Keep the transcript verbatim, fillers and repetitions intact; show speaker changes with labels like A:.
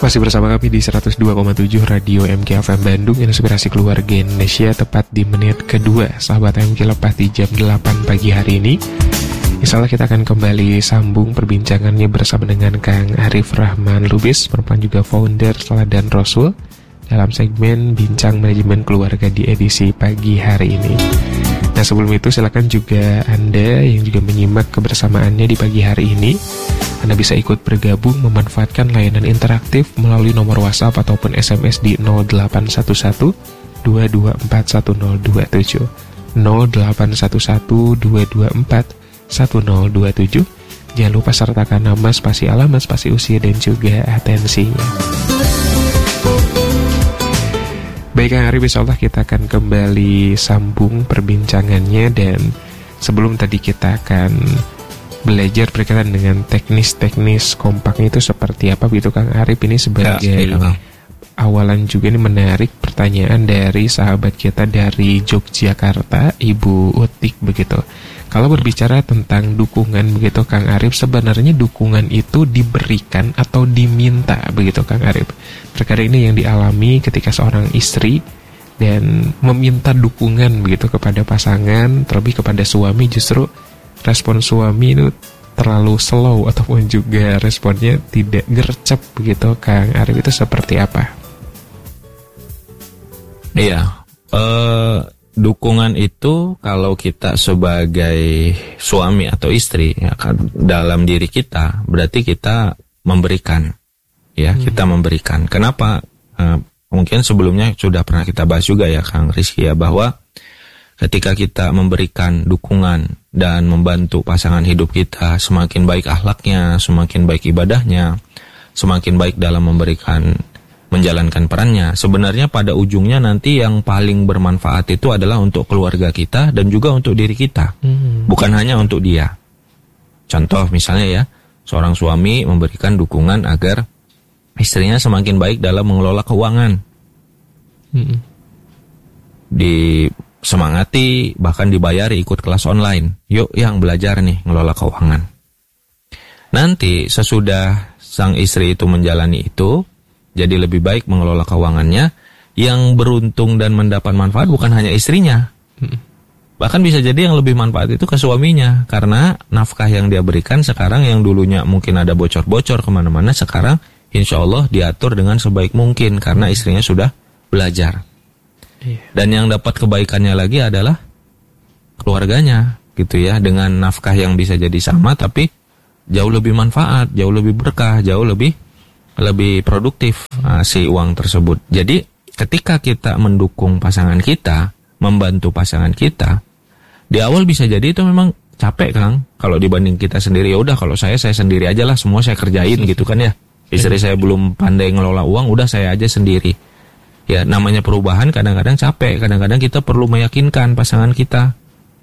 A: Masih bersama kami di seratus dua koma tujuh Radio M K F M Bandung, Inspirasi Keluarga Indonesia. Tepat di menit kedua sahabat M K lepas di jam delapan pagi hari ini. Insya Allah kita akan kembali sambung perbincangannya bersama dengan Kang Arif Rahman Lubis, merupakan juga founder Teladan Rasul, dalam segmen Bincang Manajemen Keluarga di edisi pagi hari ini. Nah, sebelum itu silakan juga Anda yang juga menyimak kebersamaannya di pagi hari ini, Anda bisa ikut bergabung memanfaatkan layanan interaktif melalui nomor WhatsApp ataupun S M S di nol delapan satu satu dua dua empat satu nol dua tujuh nol delapan satu satu dua dua empat satu nol dua tujuh. Jangan lupa sertakan nama, spasi alamat, spasi usia, dan juga atensinya. Baik Kang Arif, insyaallah kita akan kembali sambung perbincangannya. Dan sebelum tadi kita akan belajar berkaitan dengan teknis-teknis kompaknya itu seperti apa begitu Kang Arif. Ini sebagai ya, ya, awalan juga ini menarik pertanyaan dari sahabat kita dari Yogyakarta, Ibu Utik begitu. Kalau berbicara tentang dukungan begitu Kang Arif, sebenarnya dukungan itu diberikan atau diminta begitu Kang Arif. Terkadang ini yang dialami ketika seorang istri dan meminta dukungan begitu kepada pasangan, terlebih kepada suami, justru respon suami itu terlalu slow ataupun juga responnya tidak gercep begitu Kang Arif. Itu seperti apa?
B: Iya, uh... dukungan itu kalau kita sebagai suami atau istri ya, dalam diri kita berarti kita memberikan ya hmm. kita memberikan. Kenapa? Uh, mungkin sebelumnya sudah pernah kita bahas juga ya Kang Rizky ya, bahwa ketika kita memberikan dukungan dan membantu pasangan hidup kita, semakin baik akhlaknya, semakin baik ibadahnya, semakin baik dalam memberikan menjalankan perannya. Sebenarnya pada ujungnya nanti yang paling bermanfaat itu adalah untuk keluarga kita dan juga untuk diri kita, hmm. bukan hanya untuk dia. Contoh misalnya ya, seorang suami memberikan dukungan agar istrinya semakin baik dalam mengelola keuangan, hmm. disemangati, bahkan dibayari ikut kelas online. Yuk yang belajar nih ngelola keuangan. Nanti sesudah sang istri itu menjalani itu, jadi lebih baik mengelola keuangannya, yang beruntung dan mendapat manfaat bukan hanya istrinya. Hmm. Bahkan bisa jadi yang lebih manfaat itu ke suaminya. Karena nafkah yang dia berikan sekarang yang dulunya mungkin ada bocor-bocor kemana-mana, sekarang insya Allah diatur dengan sebaik mungkin karena istrinya sudah belajar. Yeah. Dan yang dapat kebaikannya lagi adalah keluarganya gitu ya. Dengan nafkah yang bisa jadi sama tapi jauh lebih manfaat, jauh lebih berkah, jauh lebih lebih produktif uh, si uang tersebut. Jadi ketika kita mendukung pasangan kita, membantu pasangan kita, di awal bisa jadi itu memang capek Kang. Kalau dibanding kita sendiri, ya udah kalau saya saya sendiri aja lah, semua saya kerjain gitu kan ya. Istri saya belum pandai ngelola uang, udah saya aja sendiri. Ya namanya perubahan kadang-kadang capek, kadang-kadang kita perlu meyakinkan pasangan kita